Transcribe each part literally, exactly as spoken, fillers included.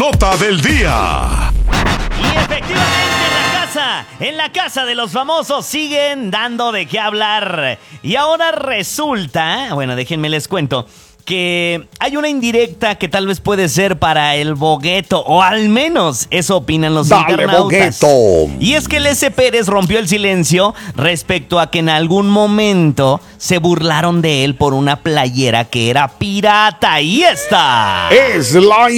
Nota del día. Y efectivamente en la casa, en la casa de los famosos siguen dando de qué hablar. Y ahora resulta, bueno, déjenme les cuento, que hay una indirecta que tal vez puede ser para el Bogueto, o al menos eso opinan los Dale, internautas. Bogueto. Y es que el S. Pérez rompió el silencio respecto a que en algún momento se burlaron de él por una playera que era pirata. ¡Y esta! Es la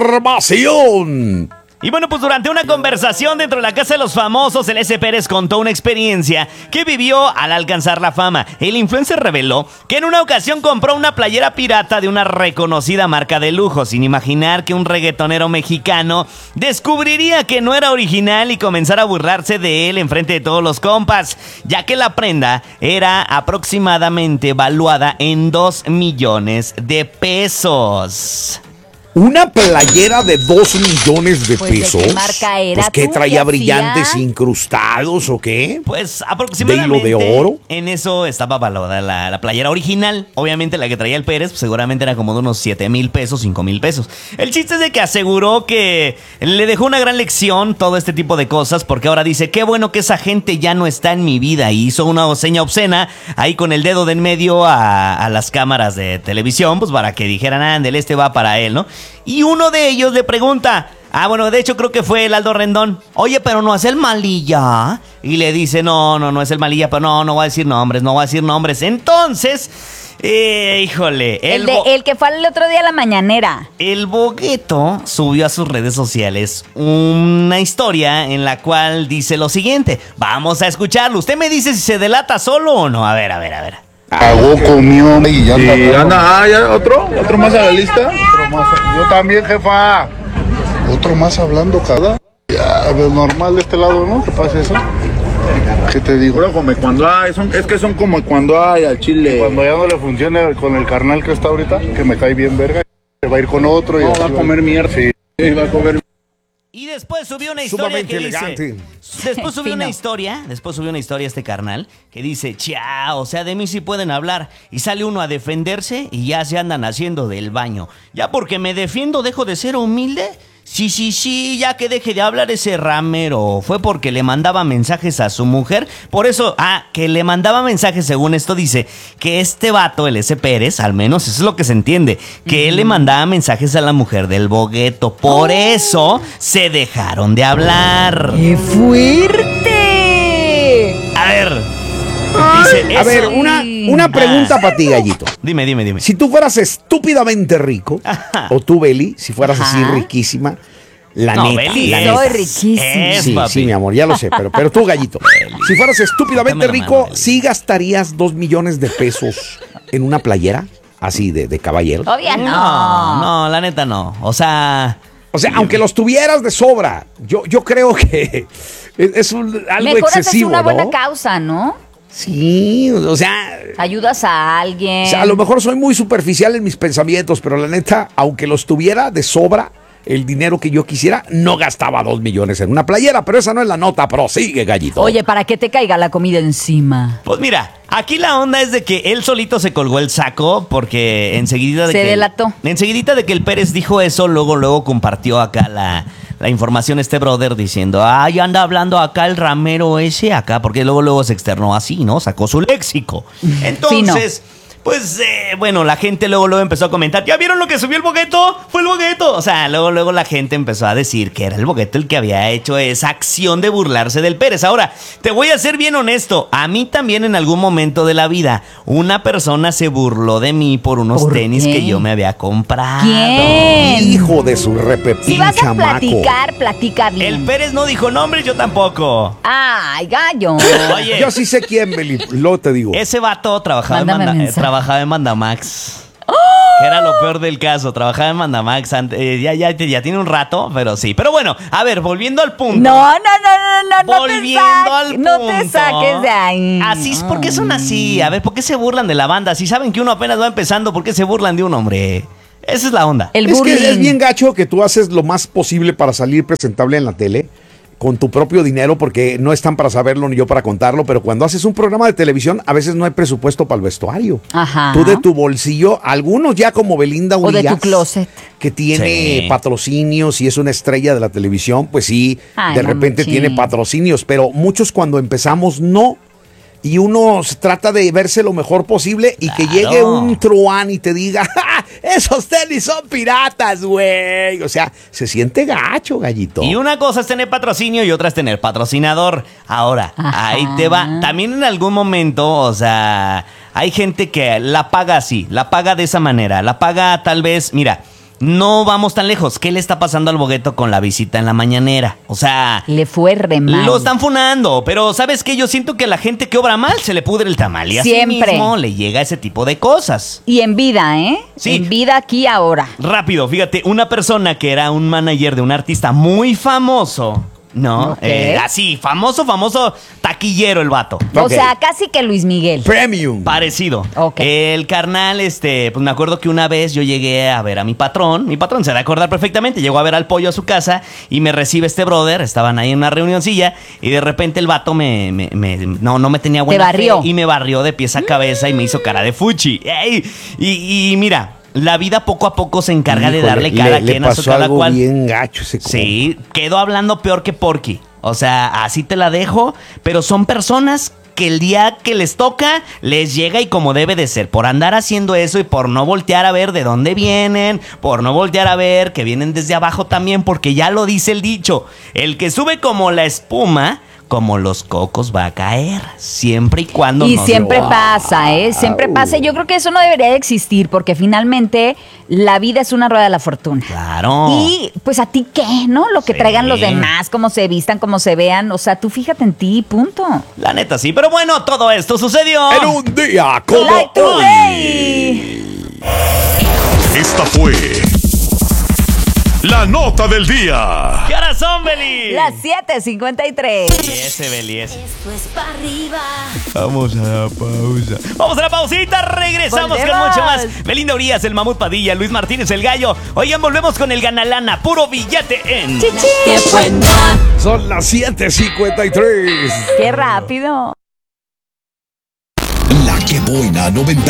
información. Y bueno, pues durante una conversación dentro de la casa de los famosos, el S. Pérez contó una experiencia que vivió al alcanzar la fama. El influencer reveló que en una ocasión compró una playera pirata de una reconocida marca de lujo, sin imaginar que un reggaetonero mexicano descubriría que no era original y comenzara a burlarse de él enfrente de todos los compas, ya que la prenda era aproximadamente valuada en dos millones de pesos. Una playera de dos millones de Pues, pesos. ¿de qué marca era Pues, ¿qué tú? traía ¿Qué brillantes hacía? incrustados o qué? Pues aproximadamente ¿De hilo de oro? en eso estaba valorada la, la playera original. Obviamente la que traía el Pérez pues, seguramente era como de unos siete mil pesos, cinco mil pesos. El chiste es de que aseguró que le dejó una gran lección todo este tipo de cosas, porque ahora dice, qué bueno que esa gente ya no está en mi vida, y hizo una seña obscena ahí con el dedo de en medio a, a las cámaras de televisión, pues para que dijeran, ándale, este va para él, ¿no? Y uno de ellos le pregunta, ah, bueno, de hecho creo que fue el Aldo Rendón, oye, pero no es el Malilla. Y le dice, no, no, no es el Malilla, pero no, no voy a decir nombres, no voy a decir nombres. Entonces, eh, híjole. El, El, de, bo- el que fue el otro día a la mañanera. el Bogueto subió a sus redes sociales una historia en la cual dice lo siguiente. Vamos a escucharlo. Usted me dice si se delata solo o no. A ver, a ver, a ver. Pagó, comió y ya Y anda. anda, ah, ya, otro, otro más a la lista. Otro más. Yo también, jefa. Otro más hablando cada. Ya, a ver, normal de este lado, ¿no? ¿Qué pasa eso? ¿Qué te digo? Puro come cuando hay, son, es que son como cuando hay al chile. Cuando ya no le funcione con el carnal que está ahorita, que me cae bien verga, se va a ir con otro y No, así va a comer mierda. Sí. Sí, va a comer. Y después subió una historia Sumamente que dice... elegante. Después subió una Fino. historia, después subió una historia este carnal que dice, chia, o sea, de mí sí pueden hablar. Y sale uno a defenderse y ya se andan haciendo del baño. Ya porque me defiendo dejo de ser humilde. Sí, sí, sí, ya que deje de hablar ese ramero. Fue porque le mandaba mensajes a su mujer. Por eso, ah, que le mandaba mensajes, según esto dice, que este vato, el S. Pérez, al menos eso es lo que se entiende, que él le mandaba mensajes a la mujer del Bogueto. Por eso se dejaron de hablar. ¡Qué fuerte! A ver. Dice A eso. ver, una, una pregunta Ah. para ti, Gallito. Dime, dime, dime. Si tú fueras estúpidamente rico, Ajá. o tú, Beli, si fueras así Ajá. riquísima, la No, neta, Beli la es- neta. Soy riquísima. Es, Sí, papi. sí, mi amor, ya lo sé, pero, pero tú, Gallito, si fueras estúpidamente Dame la rico, mano, Beli. ¿sí gastarías dos millones de pesos en una playera? Así de, de caballero. Obvio no. No, no, la neta no. O sea... O sea, aunque los tuvieras de sobra, yo, yo creo que es, es un- algo Mejor haces excesivo, una buena ¿no? causa, ¿no? Sí, o sea, Ayudas a alguien. o sea, a lo mejor soy muy superficial en mis pensamientos, pero la neta, aunque los tuviera de sobra, el dinero que yo quisiera, no gastaba dos millones en una playera, pero esa no es la nota, prosigue, Gallito. Oye, para que te caiga la comida encima. Pues mira, aquí la onda es de que él solito se colgó el saco porque enseguida de Se que... delató. Enseguidita de que el Pérez dijo eso, luego, luego compartió acá la, la información este brother diciendo, ay, anda hablando acá el ramero ese acá, porque luego, luego se externó así, ¿no? Sacó su léxico. Entonces... Pues, eh, bueno, la gente luego, luego empezó a comentar, ¿ya vieron lo que subió el Bogueto? Fue el Bogueto. O sea, luego, luego la gente empezó a decir que era el Bogueto el que había hecho esa acción de burlarse del Pérez. Ahora, te voy a ser bien honesto. A mí también en algún momento de la vida, una persona se burló de mí por unos ¿Por tenis qué? que yo me había comprado. ¿Quién? Hijo de su repepín Si vas a chamaco. platicar, platica bien. El Pérez no dijo nombres, yo tampoco. Ay, gallo. Oye, Yo sí sé quién, Beli, luego te digo. ese vato trabajaba en, Mándame Manda- eh, mensaje. trabajaba en Mandamax. Que era lo peor del caso. Trabajaba en Mandamax. ante- eh, ya, ya, ya tiene un rato, pero sí. Pero bueno, a ver, volviendo al punto. No, no, no, no, no, no te Volviendo saques, al no punto. te saques de ahí. Así es, ¿por qué son así? A ver, ¿por qué se burlan de la banda? Si saben que uno apenas va empezando, ¿por qué se burlan de un hombre? Esa es la onda. El Es bullying. que es bien gacho que tú haces lo más posible para salir presentable en la tele con tu propio dinero, porque no están para saberlo ni yo para contarlo, pero cuando haces un programa de televisión, a veces no hay presupuesto para el vestuario. Ajá. Tú de tu bolsillo, algunos ya como Belinda O de Urias, tu closet. que tiene Sí. patrocinios y es una estrella de la televisión, pues sí, Ay, de repente mamuchín. tiene patrocinios, pero muchos cuando empezamos no. Y uno se trata de verse lo mejor posible y que Claro. llegue un truán y te diga, ¡ja! Esos tenis son piratas, güey. O sea, se siente gacho, gallito. Y una cosa es tener patrocinio y otra es tener patrocinador. Ahora, Ajá. ahí te va. También en algún momento, o sea, hay gente que la paga así, la paga de esa manera, la paga tal vez, mira, no vamos tan lejos. ¿Qué le está pasando al Bogueto con la visita en la mañanera? O sea, Le fue re mal. lo están funando, pero ¿sabes qué? Yo siento que a la gente que obra mal se le pudre el tamal y así Siempre. mismo le llega ese tipo de cosas. Y en vida, ¿eh? Sí. En vida aquí ahora. Rápido, fíjate, una persona que era un manager de un artista muy famoso, ¿no? Ok. Eh, así, famoso, famoso, taquillero el vato. O Ok. sea, casi que Luis Miguel. Premium. Parecido. Ok. El carnal, este, pues me acuerdo que una vez yo llegué a ver a mi patrón. Mi patrón se va a acordar perfectamente. Llegó a ver al pollo a su casa y me recibe este brother. Estaban ahí en una reunioncilla y de repente el vato me, me- me- no, no me tenía buena fe barrió. y me barrió de pies a cabeza y me hizo cara de fuchi. ¡Ey! Y, y mira, la vida poco a poco se encarga de Híjole, darle le- cada le quien a su pasó cada algo cual. bien gacho ese compa. Sí, quedó hablando peor que Porky. O sea, así te la dejo, pero son personas que el día que les toca, les llega y como debe de ser. Por andar haciendo eso y por no voltear a ver de dónde vienen, por no voltear a ver que vienen desde abajo también, porque ya lo dice el dicho, el que sube como la espuma, como los cocos va a caer, siempre y cuando Y no se- siempre pasa, ¿eh? Siempre pasa. Yo creo que eso no debería de existir porque finalmente la vida es una rueda de la fortuna. Claro. Y pues a ti qué, ¿no? Lo que Sí. traigan los demás, cómo se vistan, cómo se vean. O sea, tú fíjate en ti, punto. La neta sí, pero bueno, todo esto sucedió. En un día como Like hoy. today. Esta fue la nota del día. ¿Qué horas son, Beli? Las siete cincuenta y tres. Y ese, Beli, ese. Esto es para arriba. Vamos a la pausa. Vamos a la pausita, regresamos Volvemos. con mucho más. Belinda Urias, el Mamut Padilla, Luis Martínez, el Gallo. Oigan, volvemos con el Ganalana, puro billete en... ¡Qué buena! Son las siete cincuenta y tres. Qué rápido. La que buena noventa